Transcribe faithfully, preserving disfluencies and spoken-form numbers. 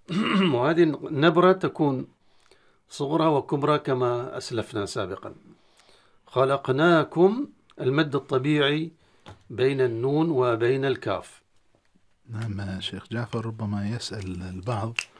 وهذه النبرة تكون صغرى وكبرى كما أسلفنا سابقا. خلقناكم المد الطبيعي بين النون وبين الكاف. نعم شيخ جعفر، ربما يسأل البعض